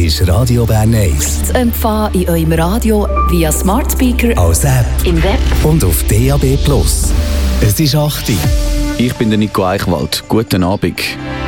ist Radio Bern 1. Zu empfangen in eurem Radio via Smart Speaker, Als App im Web und auf DAB+. Es ist 8 Uhr. Ich bin der Nico Eichwald. Guten Abend.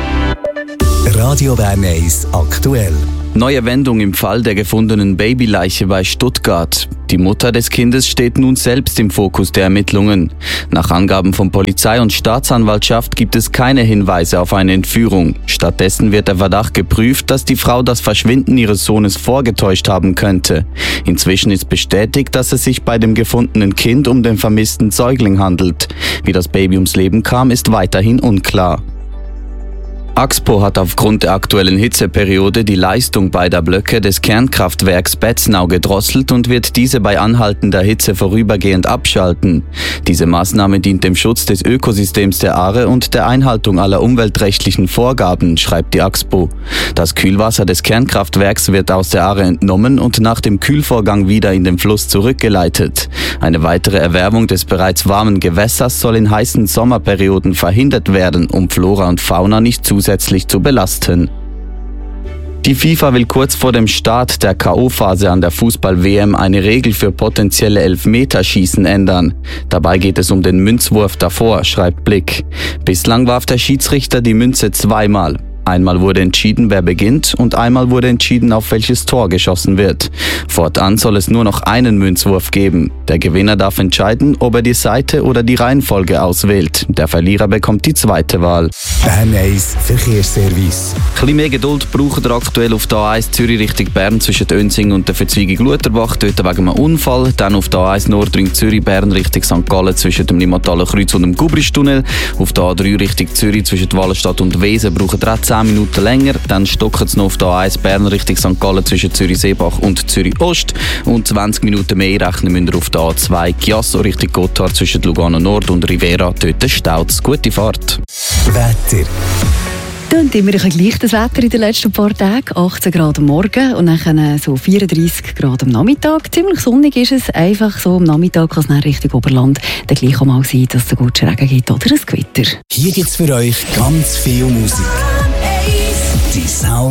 Radio Bern 1 aktuell. Neue Wendung im Fall der gefundenen Babyleiche bei Stuttgart. Die Mutter des Kindes steht nun selbst im Fokus der Ermittlungen. Nach Angaben von Polizei und Staatsanwaltschaft gibt es keine Hinweise auf eine Entführung. Stattdessen wird der Verdacht geprüft, dass die Frau das Verschwinden ihres Sohnes vorgetäuscht haben könnte. Inzwischen ist bestätigt, dass es sich bei dem gefundenen Kind um den vermissten Säugling handelt. Wie das Baby ums Leben kam, ist weiterhin unklar. Axpo hat aufgrund der aktuellen Hitzeperiode die Leistung beider Blöcke des Kernkraftwerks Betznau gedrosselt und wird diese bei anhaltender Hitze vorübergehend abschalten. Diese Maßnahme dient dem Schutz des Ökosystems der Aare und der Einhaltung aller umweltrechtlichen Vorgaben, schreibt die Axpo. Das Kühlwasser des Kernkraftwerks wird aus der Aare entnommen und nach dem Kühlvorgang wieder in den Fluss zurückgeleitet. Eine weitere Erwärmung des bereits warmen Gewässers soll in heißen Sommerperioden verhindert werden, um Flora und Fauna nicht zusätzlich zu belasten. Die FIFA will kurz vor dem Start der K.O.-Phase an der Fußball-WM eine Regel für potenzielle Elfmeterschießen ändern. Dabei geht es um den Münzwurf davor, schreibt Blick. Bislang warf der Schiedsrichter die Münze zweimal. Einmal wurde entschieden, wer beginnt, und einmal wurde entschieden, auf welches Tor geschossen wird. Fortan soll es nur noch einen Münzwurf geben. Der Gewinner darf entscheiden, ob er die Seite oder die Reihenfolge auswählt. Der Verlierer bekommt die zweite Wahl. Bern 1 Verkehrsservice. Ein bisschen mehr Geduld braucht ihr aktuell auf der A1 Zürich Richtung Bern zwischen Önsing und der Verzweigung Lutherbach, dort wegen einem Unfall. Dann auf der A1 Nordring Zürich Bern Richtung St. Gallen zwischen dem Limataler Kreuz und dem Gubristunnel. Auf der A3 Richtung Zürich zwischen Wallenstadt und Wesen braucht ihr 10 Minuten länger. Dann stocken es noch auf der A1 Bern Richtung St. Gallen zwischen Zürich-Seebach und Zürich-Ost. Und 20 Minuten mehr rechnen müsst ihr auf der A2 Chiasso Richtung Gotthard zwischen Lugano Nord und Rivera. Dort staut es. Gute Fahrt. Wetter. Und immer ein bisschen gleich das Wetter in den letzten paar Tagen. 18 Grad am Morgen und dann so 34 Grad am Nachmittag. Ziemlich sonnig ist es. Einfach so am Nachmittag kann es dann Richtung Oberland dann gleich auch mal sein, dass es einen guten Regen gibt oder ein Gewitter. Hier gibt es für euch ganz viel Musik. Die Sound